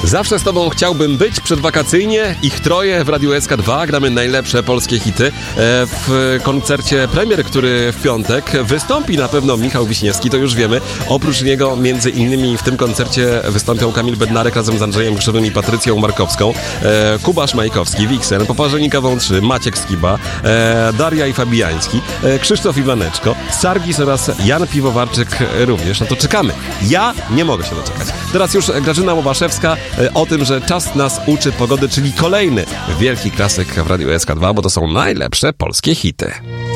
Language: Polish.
Zawsze z tobą chciałbym być przedwakacyjnie. Ich troje w Radiu SK2. Gramy najlepsze polskie hity. W koncercie premier, który w piątek wystąpi na pewno Michał Wiśniewski, to już wiemy. Oprócz niego między innymi w tym koncercie wystąpią Kamil Bednarek razem z Andrzejem Grzywym i Patrycją Markowską, Kuba Szmajkowski, Wiksen, Poparzenika Wątrzy, Maciek Skiba, Daria i Fabiański, Krzysztof Iwaneczko, Sargis oraz Jan Piwowarczyk również. No to czekamy. Ja nie mogę się doczekać. Teraz już Grażyna Łobaszewska o tym, że czas nas uczy pogody, czyli kolejny wielki klasyk w Radiu SK2, bo to są najlepsze polskie hity.